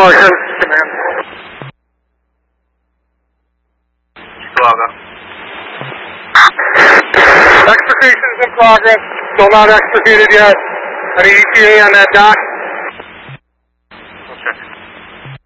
Washington, command. Chicago. Extrication's in progress. Still not extricated yet. Any ETA on that dock?